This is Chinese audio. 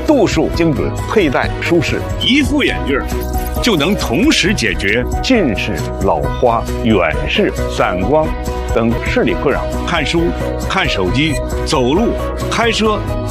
度数精准，佩戴舒适， 一副眼镜就能同时解决近视、老花、远视、散光等视力困扰。 看书、看手机、走路、开车。